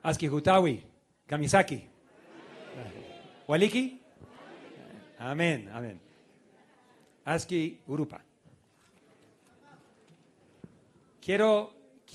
Aski Hutawi, Kamisaki. Waliki. Amén, amén. Aski Urupa. Quiero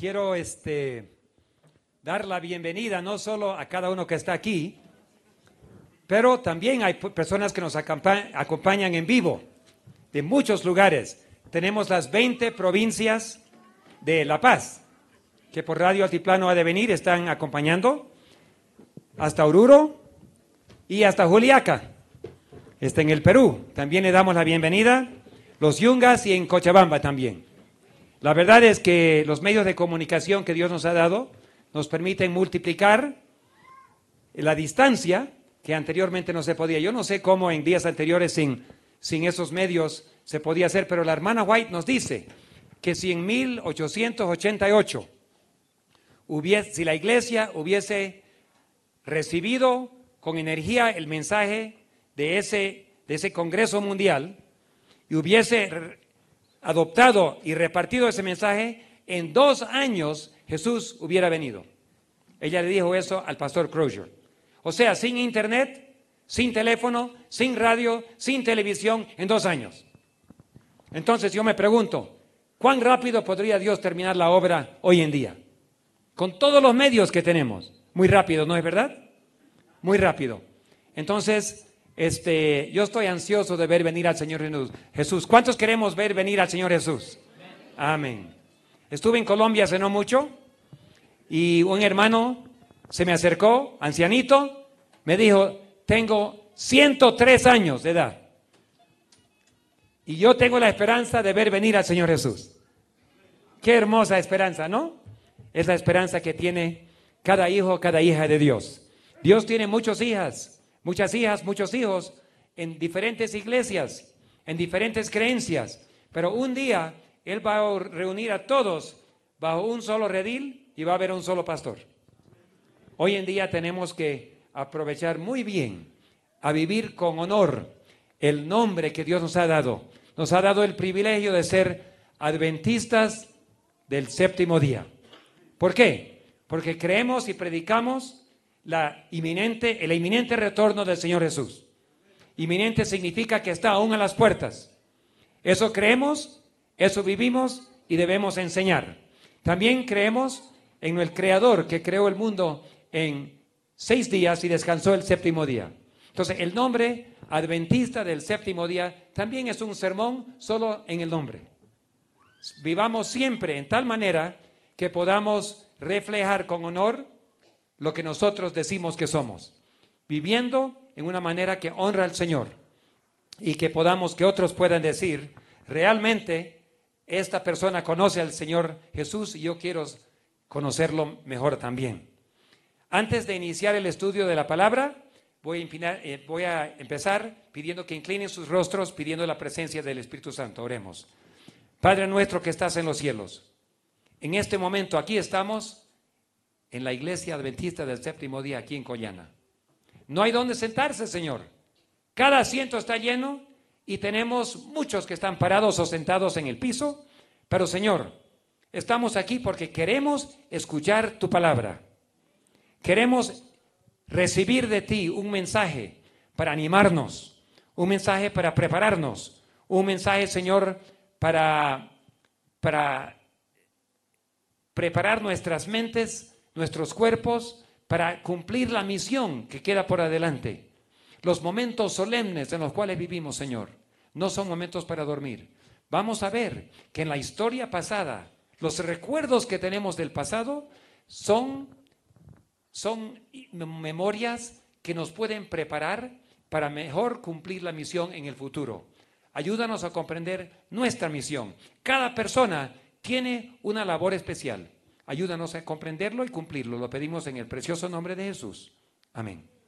dar la bienvenida no solo a cada uno que está aquí, pero también hay personas que nos acompañan en vivo de muchos lugares. Tenemos las 20 provincias de La Paz, que por Radio Altiplano ha de venir, están acompañando, hasta Oruro y hasta Juliaca, está en el Perú. También le damos la bienvenida, los Yungas y en Cochabamba también. La verdad es que los medios de comunicación que Dios nos ha dado nos permiten multiplicar la distancia que anteriormente no se podía. Yo no sé cómo en días anteriores sin esos medios se podía hacer, pero la hermana White nos dice que si en 1888 si la iglesia hubiese recibido con energía el mensaje de ese Congreso Mundial y hubiese adoptado y repartido ese mensaje, en 2 años Jesús hubiera venido. Ella le dijo eso al pastor Crozier. O sea, sin internet, sin teléfono, sin radio, sin televisión, en 2 años. Entonces yo me pregunto, ¿cuán rápido podría Dios terminar la obra hoy en día? Con todos los medios que tenemos. Muy rápido, ¿no es verdad? Muy rápido. Entonces, yo estoy ansioso de ver venir al Señor Jesús. ¿Cuántos queremos ver venir al Señor Jesús? Amén. Estuve en Colombia hace no mucho y un hermano se me acercó, ancianito, me dijo, tengo 103 años de edad y yo tengo la esperanza de ver venir al Señor Jesús. Qué hermosa esperanza, ¿no? Es la esperanza que tiene cada hijo, cada hija de Dios. Dios tiene muchas hijas, muchos hijos en diferentes iglesias, en diferentes creencias, pero un día Él va a reunir a todos bajo un solo redil y va a haber un solo pastor. Hoy en día tenemos que aprovechar muy bien a vivir con honor el nombre que Dios nos ha dado. Nos ha dado el privilegio de ser adventistas del séptimo día. ¿Por qué? Porque creemos y predicamos el inminente retorno del Señor Jesús. Inminente significa que está aún a las puertas. Eso creemos, eso vivimos y debemos enseñar. También creemos en el Creador que creó el mundo en 6 días y descansó el séptimo día. Entonces, el nombre adventista del séptimo día también es un sermón solo en el nombre. Vivamos siempre en tal manera que podamos reflejar con honor lo que nosotros decimos que somos, viviendo en una manera que honra al Señor y que otros puedan decir, realmente esta persona conoce al Señor Jesús y yo quiero conocerlo mejor también. Antes de iniciar el estudio de la palabra, voy a empezar pidiendo que inclinen sus rostros, pidiendo la presencia del Espíritu Santo. Oremos. Padre nuestro que estás en los cielos, en este momento aquí estamos en la iglesia adventista del séptimo día aquí en Collana. No hay dónde sentarse, Señor. Cada asiento está lleno y tenemos muchos que están parados o sentados en el piso, pero Señor, estamos aquí porque queremos escuchar tu palabra. Queremos recibir de ti un mensaje para animarnos, un mensaje para prepararnos, un mensaje, Señor, para preparar nuestras mentes, nuestros cuerpos, para cumplir la misión que queda por adelante. Los momentos solemnes en los cuales vivimos, Señor, no son momentos para dormir. Vamos a ver que en la historia pasada, los recuerdos que tenemos del pasado son memorias que nos pueden preparar para mejor cumplir la misión en el futuro. Ayúdanos a comprender nuestra misión. Cada persona tiene una labor especial. Ayúdanos a comprenderlo y cumplirlo. Lo pedimos en el precioso nombre de Jesús. Amén.